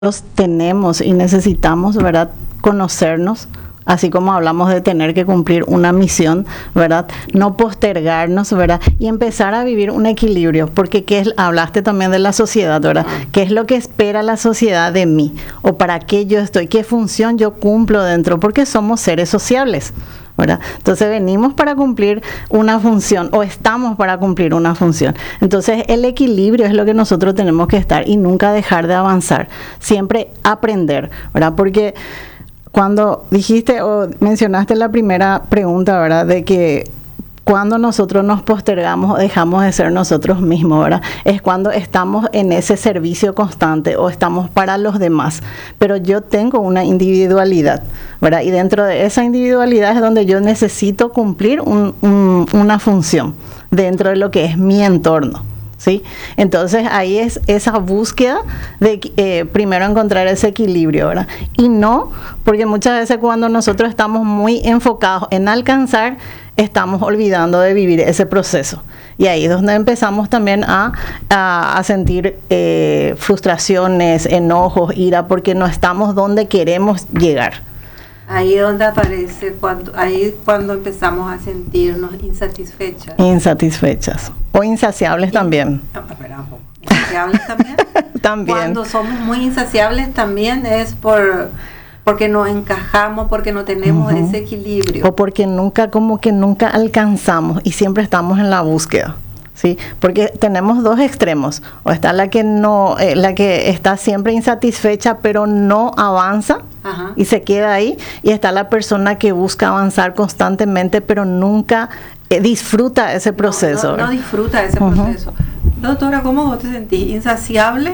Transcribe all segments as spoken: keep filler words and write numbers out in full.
tenemos y necesitamos, ¿verdad?, conocernos, así como hablamos de tener que cumplir una misión, ¿verdad?, no postergarnos, ¿verdad?, y empezar a vivir un equilibrio, porque ¿qué es? Hablaste también de la sociedad, ¿verdad?, ¿qué es lo que espera la sociedad de mí? ¿O para qué yo estoy? ¿Qué función yo cumplo dentro? Porque somos seres sociables, ¿verdad? Entonces venimos para cumplir una función o estamos para cumplir una función. Entonces el equilibrio es lo que nosotros tenemos que estar y nunca dejar de avanzar, siempre aprender, ¿verdad? Porque cuando dijiste o mencionaste la primera pregunta, ¿verdad?, de que cuando nosotros nos postergamos o dejamos de ser nosotros mismos, ¿verdad?, es cuando estamos en ese servicio constante o estamos para los demás. Pero yo tengo una individualidad, ¿verdad? Y dentro de esa individualidad es donde yo necesito cumplir un, un, una función dentro de lo que es mi entorno, ¿sí? Entonces ahí es esa búsqueda de eh, primero encontrar ese equilibrio, ¿verdad? Y no, porque muchas veces cuando nosotros estamos muy enfocados en alcanzar, estamos olvidando de vivir ese proceso. Y ahí es donde empezamos también a, a, a sentir eh, frustraciones, enojos, ira, porque no estamos donde queremos llegar. Ahí es donde aparece, cuando, ahí cuando empezamos a sentirnos insatisfechas. Insatisfechas. O insaciables In, también. No, esperamos. ¿Insaciables también? También. Cuando somos muy insaciables también es por... porque no encajamos, porque no tenemos uh-huh. ese equilibrio. O porque nunca, como que nunca alcanzamos y siempre estamos en la búsqueda, ¿sí? Porque tenemos dos extremos. O está la que no, eh, la que está siempre insatisfecha, pero no avanza uh-huh. y se queda ahí. Y está la persona que busca avanzar constantemente, pero nunca eh, disfruta ese proceso. No, no, no disfruta ese uh-huh. proceso. Doctora, ¿cómo vos te sentís? ¿Insaciable?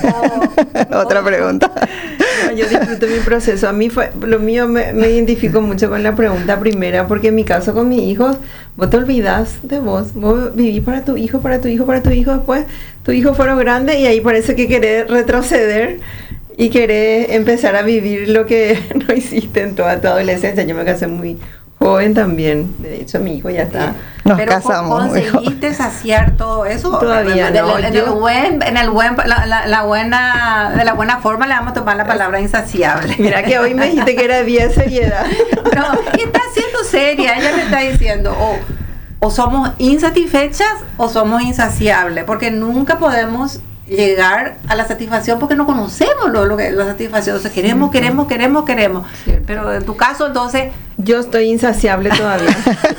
O, Otra pregunta. No, yo disfruto mi proceso. A mí fue, lo mío me, me identifico mucho con la pregunta primera, porque en mi caso con mis hijos, vos te olvidás de vos. Vos vivís para tu hijo, para tu hijo, para tu hijo. Después tu hijo fueron grandes y ahí parece que querés retroceder y querés empezar a vivir lo que no hiciste en toda tu adolescencia. Yo me casé muy joven también. De hecho, mi hijo ya está. Nos Pero casamos. ¿conseguiste saciar todo eso? Todavía no. En, en, yo, el buen, en el buen, la, la, la buena, de la buena forma le vamos a tomar la palabra insaciable. Mira que hoy me dijiste que era bien seriedad. No, está siendo seria. Ella me está diciendo, oh, o somos insatisfechas o somos insaciables, porque nunca podemos llegar a la satisfacción porque no conocemos lo, lo que la satisfacción. O sea, queremos, sí, queremos, queremos, queremos. Cierto. Pero en tu caso, entonces, yo estoy insaciable todavía.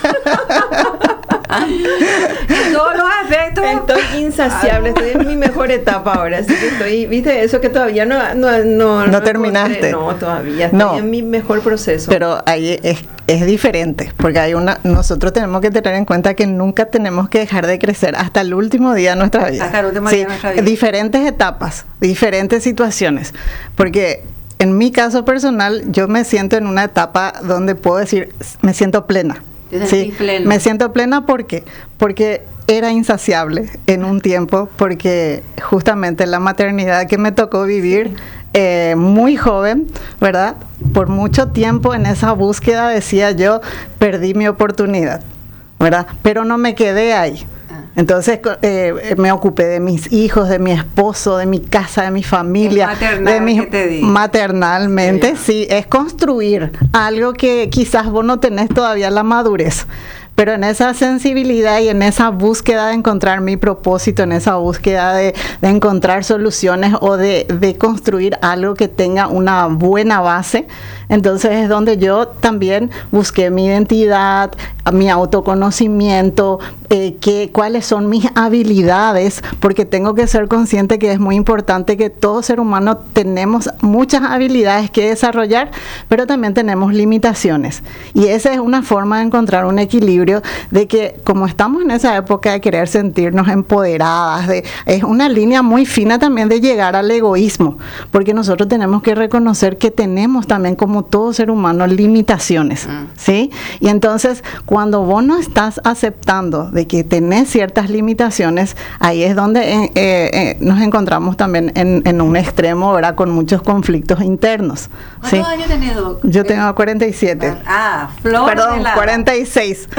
En todos los aspectos. Estoy insaciable, estoy en mi mejor etapa ahora. Así que estoy, viste, eso que todavía no no no, no, no terminaste. No, todavía estoy no, en mi mejor proceso. Pero ahí es, es diferente, porque hay una, nosotros tenemos que tener en cuenta que nunca tenemos que dejar de crecer hasta el último día de nuestra vida. Hasta el último sí, día de nuestra vida. Diferentes etapas, diferentes situaciones, porque en mi caso personal, yo me siento en una etapa donde puedo decir, me siento plena. Sí, pleno. Me siento plena porque porque era insaciable en un tiempo, porque justamente la maternidad que me tocó vivir eh, muy joven, ¿verdad? Por mucho tiempo en esa búsqueda, decía yo, perdí mi oportunidad, ¿verdad? Pero no me quedé ahí. Entonces eh, me ocupé de mis hijos, de mi esposo, de mi casa, de mi familia, de mi maternalmente, sí. sí, es construir algo que quizás vos no tenés todavía la madurez, pero en esa sensibilidad y en esa búsqueda de encontrar mi propósito, en esa búsqueda de, de encontrar soluciones o de, de construir algo que tenga una buena base, entonces es donde yo también busqué mi identidad, mi autoconocimiento, eh, que, cuáles son mis habilidades, porque tengo que ser consciente que es muy importante que todo ser humano tenemos muchas habilidades que desarrollar, pero también tenemos limitaciones. Y esa es una forma de encontrar un equilibrio, de que como estamos en esa época de querer sentirnos empoderadas, de, es una línea muy fina también de llegar al egoísmo, porque nosotros tenemos que reconocer que tenemos también, como todo ser humano, limitaciones, mm. ¿sí? Y entonces, cuando vos no estás aceptando de que tenés ciertas limitaciones, ahí es donde eh, eh, nos encontramos también en, en un extremo, ¿verdad?, con muchos conflictos internos. ¿Cuántos ¿sí? años tenés, Doc? Yo tengo cuarenta y siete. Ah, Flor. Perdón, cuarenta y seis.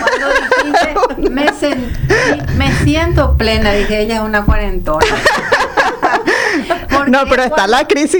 Cuando dijiste, me, sentí, me siento plena, dije, ella es una cuarentona. Porque No, pero está la crisis